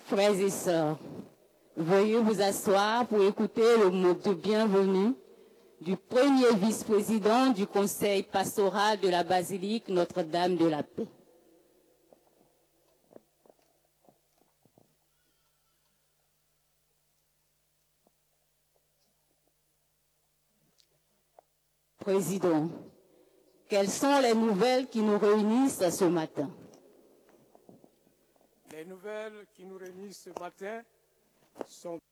Frères et sœurs, veuillez vous asseoir pour écouter le mot de bienvenue du premier vice-président du conseil pastoral de la basilique Notre-Dame de la Paix. Président, quelles sont les nouvelles qui nous réunissent ce matin? Les nouvelles qui nous réunissent ce matin sont